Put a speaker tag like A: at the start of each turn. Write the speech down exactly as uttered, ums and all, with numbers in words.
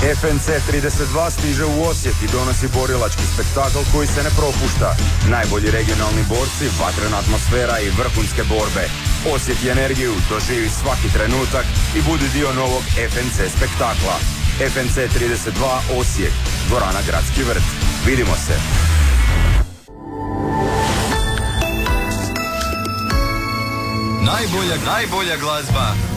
A: F N C trideset dva stiže u Osijek i donosi borilački spektakl koji se ne propušta. Najbolji regionalni borci, vatrena atmosfera i vrhunske borbe. Osjeti energiju, doživi svaki trenutak i budi dio novog F N C spektakla. F N C trideset dva Osijek, dvorana Gradski vrt. Vidimo se.
B: Najbolja, najbolja glazba